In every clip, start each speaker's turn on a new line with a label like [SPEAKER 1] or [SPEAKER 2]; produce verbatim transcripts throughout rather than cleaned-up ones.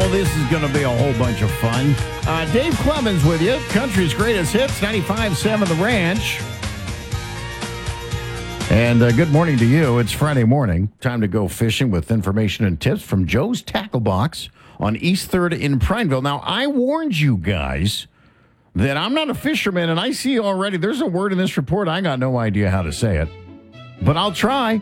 [SPEAKER 1] Oh, this is going to be a whole bunch of fun. Uh, Dave Clemens with you. Country's greatest hits, ninety-five point seven The Ranch. And uh, good morning to you. It's Friday morning. Time to go fishing with information and tips from Joe's Tackle Box on East third in Prineville. Now, I warned you guys that I'm not a fisherman, and I see already there's a word in this report. I got no idea how to say it, but I'll try.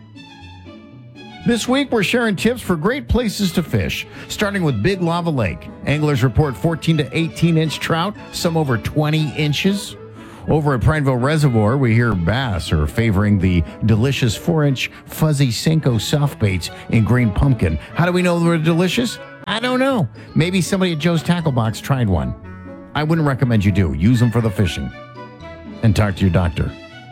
[SPEAKER 1] This week, we're sharing tips for great places to fish, starting with Big Lava Lake. Anglers report fourteen to eighteen inch trout, some over twenty inches. Over at Prineville Reservoir, we hear bass are favoring the delicious four inch fuzzy Senko soft baits in green pumpkin. How do we know they're delicious? I don't know. Maybe somebody at Joe's Tackle Box tried one. I wouldn't recommend you do. Use them for the fishing. And talk to your doctor.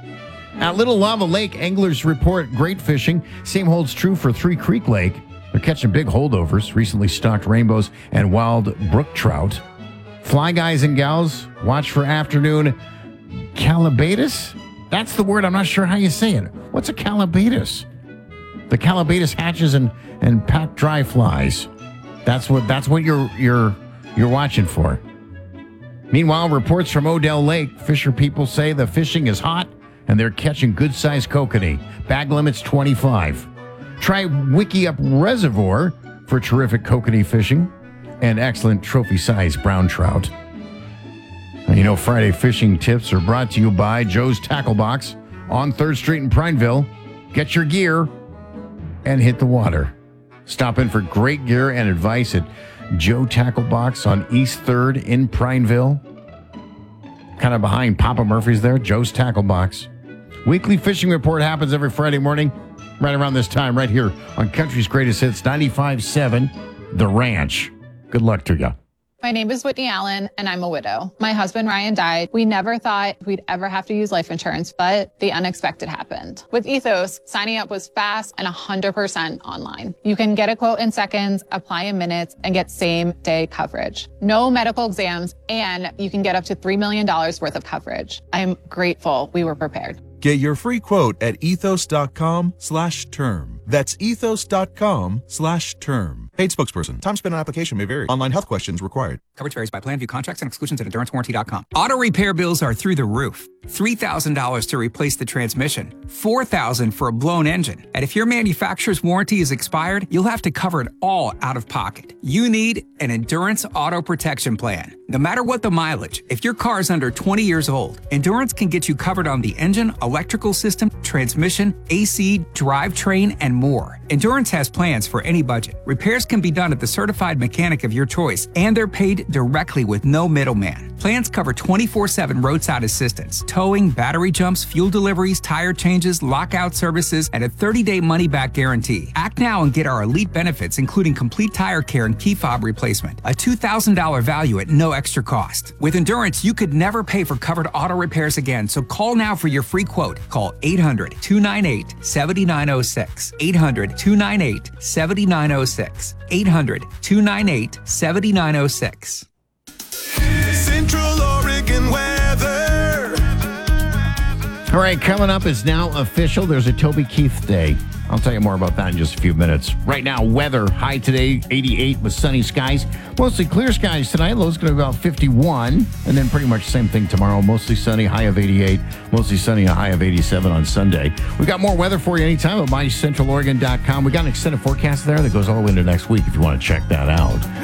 [SPEAKER 1] At Little Lava Lake, anglers report great fishing. Same holds true for Three Creek Lake. They're catching big holdovers, recently stocked rainbows and wild brook trout. Fly guys and gals, watch for afternoon calabatus. That's the word. I'm not sure how you say it. What's a calabatus? The calabatus hatches and, and pack dry flies. That's what that's what you're you're you're watching for. Meanwhile, reports from Odell Lake, fisher people say the fishing is hot and they're catching good-sized kokanee. Bag limit's twenty-five. Try Wickiup Reservoir for terrific kokanee fishing and excellent trophy-sized brown trout. And you know, Friday fishing tips are brought to you by Joe's Tackle Box on third Street in Prineville. Get your gear and hit the water. Stop in for great gear and advice at Joe Tackle Box on East third in Prineville. Kind of behind Papa Murphy's there, Joe's Tackle Box. Weekly fishing report happens every Friday morning, right around this time, right here on Country's Greatest Hits, ninety-five point seven The Ranch. Good luck to you.
[SPEAKER 2] My name is Whitney Allen, and I'm a widow. My husband, Ryan, died. We never thought we'd ever have to use life insurance, but the unexpected happened. With Ethos, signing up was fast and one hundred percent online. You can get a quote in seconds, apply in minutes, and get same-day coverage. No medical exams, and you can get up to three million dollars worth of coverage. I'm grateful we were prepared.
[SPEAKER 3] Get your free quote at ethos.com slash term. That's ethos.com slash term. Paid spokesperson. Time spent on application may vary. Online health questions required.
[SPEAKER 4] Coverage varies by plan. View contracts and exclusions at endurance warranty dot com. Auto repair bills are through the roof. three thousand dollars to replace the transmission. four thousand dollars for a blown engine. And if your manufacturer's warranty is expired, you'll have to cover it all out of pocket. You need an Endurance Auto Protection Plan. No matter what the mileage, if your car is under twenty years old, Endurance can get you covered on the engine, electrical system, transmission, A C, drivetrain, and more. Endurance has plans for any budget. Repairs can be done at the certified mechanic of your choice, and they're paid directly with no middleman. Plans cover twenty-four seven roadside assistance, towing, battery jumps, fuel deliveries, tire changes, lockout services, and a thirty day money-back guarantee. Act now and get our elite benefits, including complete tire care and key fob replacement. A two thousand dollars value at no extra cost. With Endurance, you could never pay for covered auto repairs again, so call now for your free quote. Call eight hundred, two nine eight, seven nine zero six. eight hundred, two nine eight, seven nine zero six. eight hundred, two nine eight, seven nine zero six.
[SPEAKER 5] Central Oregon weather.
[SPEAKER 1] All right, coming up is now official. There's a Toby Keith Day. I'll tell you more about that in just a few minutes. Right now, weather, high today, eighty-eight with sunny skies. Mostly clear skies tonight. Low's going to be about fifty-one. And then pretty much same thing tomorrow. Mostly sunny, high of eighty-eight. Mostly sunny, a high of eighty-seven on Sunday. We got more weather for you anytime at my central oregon dot com. We got an extended forecast there that goes all the way into next week if you want to check that out.